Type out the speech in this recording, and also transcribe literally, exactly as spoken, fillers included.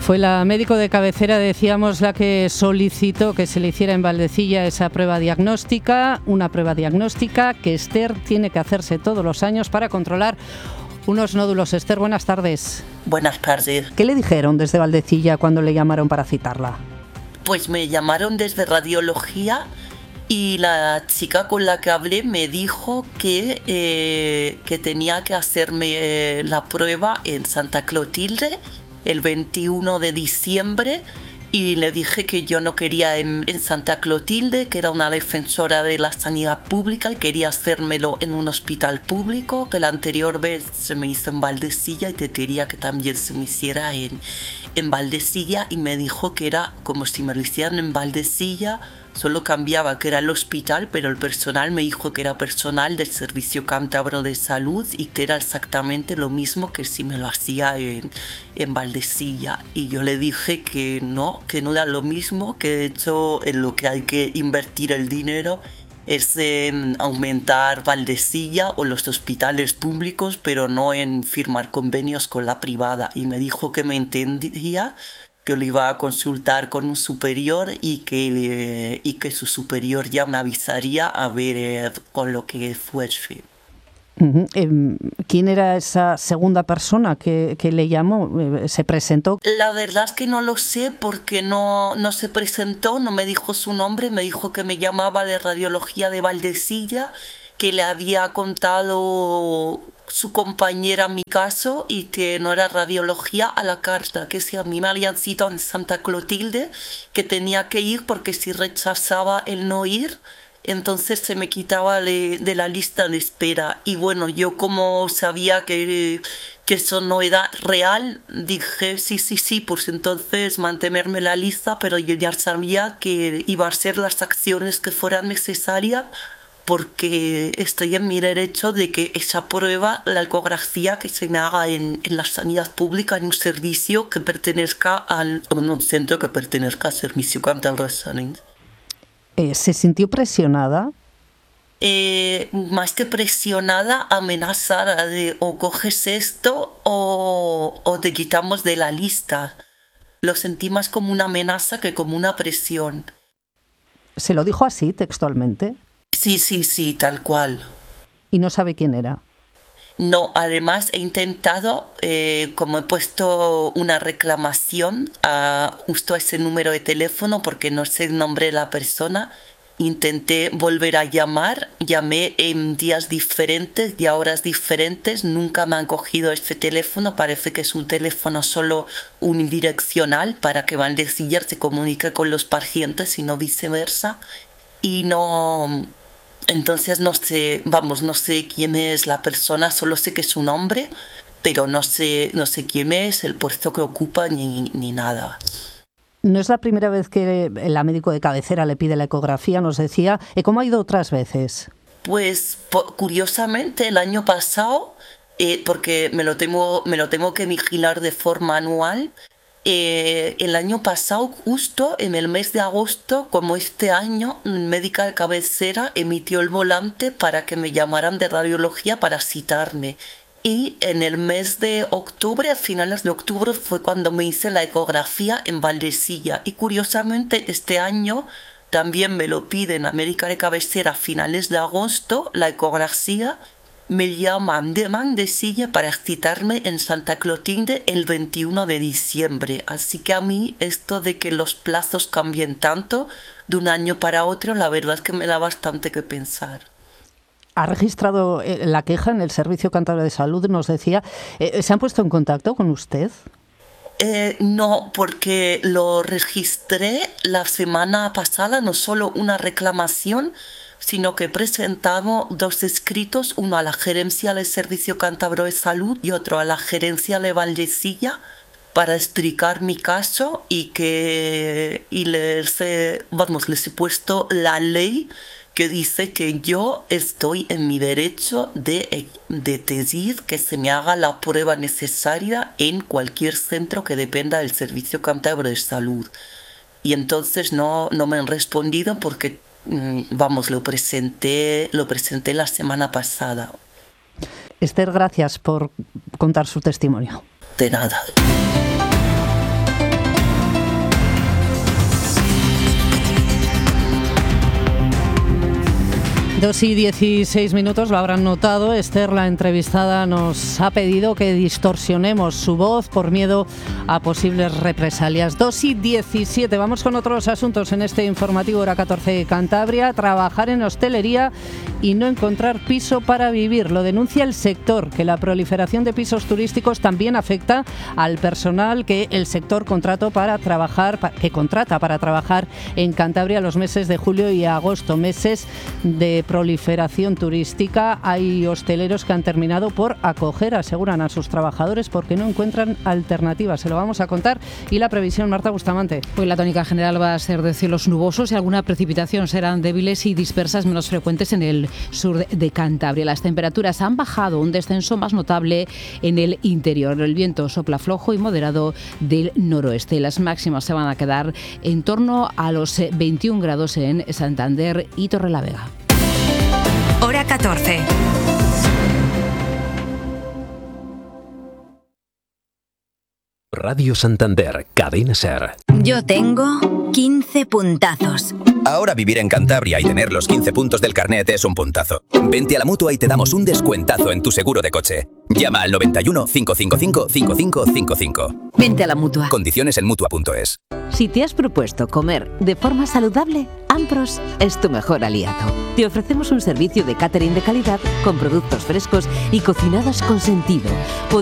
Fue la médico de cabecera, decíamos, la que solicitó que se le hiciera en Valdecilla esa prueba diagnóstica, una prueba diagnóstica que Esther tiene que hacerse todos los años para controlar unos nódulos. Esther, buenas tardes. Buenas tardes. ¿Qué le dijeron desde Valdecilla cuando le llamaron para citarla? Pues me llamaron desde radiología y la chica con la que hablé me dijo que, eh, que tenía que hacerme eh, la prueba en Santa Clotilde el veintiuno de diciembre, y le dije que yo no quería en, en Santa Clotilde, que era una defensora de la sanidad pública y quería hacérmelo en un hospital público, que la anterior vez se me hizo en Valdecilla y te quería que también se me hiciera en, en Valdecilla, y me dijo que era como si me lo hicieran en Valdecilla, solo cambiaba que era el hospital, pero el personal me dijo que era personal del Servicio Cántabro de Salud y que era exactamente lo mismo que si me lo hacía en, en Valdecilla. Y yo le dije que no, que no era lo mismo, que de hecho en lo que hay que invertir el dinero es en aumentar Valdecilla o los hospitales públicos, pero no en firmar convenios con la privada. Y me dijo que me entendía, que lo iba a consultar con un superior y que, y que su superior ya me avisaría a ver eh, con lo que fuese. Uh-huh. ¿Quién era esa segunda persona que, que le llamó? ¿Se presentó? La verdad es que no lo sé porque no, no se presentó, no me dijo su nombre, me dijo que me llamaba de radiología de Valdecilla, que le había contado su compañera mi caso y que no era radiología a la carta, que si a mí me habían citado en Santa Clotilde, que tenía que ir porque si rechazaba el no ir, entonces se me quitaba de, de la lista de espera. Y bueno, yo como sabía que, que eso no era real, dije sí, sí, sí, pues entonces mantenerme en la lista, pero yo ya sabía que iba a hacer las acciones que fueran necesarias, porque estoy en mi derecho de que esa prueba, la ecografía, que se me haga en, en la sanidad pública, en un servicio que pertenezca al, en un centro que pertenezca al Servicio Cántabro de Salud. Eh, ¿Se sintió presionada? Eh, más que presionada, amenazada de o coges esto o, o te quitamos de la lista. Lo sentí más como una amenaza que como una presión. ¿Se lo dijo así textualmente? Sí, sí, sí, tal cual. ¿Y no sabe quién era? No, además he intentado, eh, como he puesto una reclamación a justo a ese número de teléfono porque no sé el nombre de la persona, intenté volver a llamar, llamé en días diferentes y a horas diferentes, nunca me han cogido este teléfono, parece que es un teléfono solo unidireccional para que Valdecilla se comunique con los pacientes y no viceversa, y no... Entonces no sé, vamos, no sé quién es la persona, solo sé que es un hombre, pero no sé, no sé quién es, el puesto que ocupa ni, ni nada. No es la primera vez que la médico de cabecera le pide la ecografía, nos decía. ¿Cómo ha ido otras veces? Pues curiosamente el año pasado, eh, porque me lo tengo, me lo tengo que vigilar de forma anual, Eh, el año pasado, justo en el mes de agosto, como este año, médica de cabecera emitió el volante para que me llamaran de radiología para citarme. Y en el mes de octubre, a finales de octubre, fue cuando me hice la ecografía en Valdecilla. Y curiosamente, este año también me lo piden a médica de cabecera a finales de agosto, la ecografía. Me llaman de Valdecilla para citarme en Santa Clotilde el veintiuno de diciembre. Así que a mí esto de que los plazos cambien tanto de un año para otro, la verdad es que me da bastante que pensar. ¿Ha registrado la queja en el Servicio Cántabro de Salud? Nos decía. ¿Se han puesto en contacto con usted? Eh, no, porque lo registré la semana pasada, no solo una reclamación, sino que he presentado dos escritos, uno a la gerencia del Servicio Cántabro de Salud y otro a la gerencia de Valdecilla, para explicar mi caso y que y les, he, vamos, les he puesto la ley que dice que yo estoy en mi derecho de, de pedir que se me haga la prueba necesaria en cualquier centro que dependa del Servicio Cántabro de Salud. Y entonces no, no me han respondido porque vamos, lo presenté, lo presenté la semana pasada. Esther, gracias por contar su testimonio. De nada. dos y dieciséis minutos, lo habrán notado. Esther, la entrevistada, nos ha pedido que distorsionemos su voz por miedo a posibles represalias. dos y diecisiete, vamos con otros asuntos en este informativo Hora catorce Cantabria. Trabajar en hostelería y no encontrar piso para vivir. Lo denuncia el sector, que la proliferación de pisos turísticos también afecta al personal que el sector contrató para trabajar, que contrata para trabajar en Cantabria los meses de julio y agosto, meses de proliferación turística. Hay hosteleros que han terminado por acoger, aseguran a sus trabajadores, porque no encuentran alternativas. Se lo vamos a contar. Y la previsión, Marta Bustamante. Pues la tónica general va a ser de cielos nubosos y alguna precipitación. Serán débiles y dispersas, menos frecuentes en el sur de Cantabria. Las temperaturas han bajado, un descenso más notable en el interior. El viento sopla flojo y moderado del noroeste. Las máximas se van a quedar en torno a los veintiún grados en Santander y Torrelavega. Hora catorce. Radio Santander, Cadena Ser. Yo tengo quince puntazos. Ahora vivir en Cantabria y tener los quince puntos del carnet es un puntazo. Vente a la Mutua y te damos un descuentazo en tu seguro de coche. Llama al noventa y uno, cinco cinco cinco, cinco cinco cinco cinco. Vente a la Mutua. Condiciones en mutua punto es. Si te has propuesto comer de forma saludable, Ampros es tu mejor aliado. Te ofrecemos un servicio de catering de calidad con productos frescos y cocinados con sentido.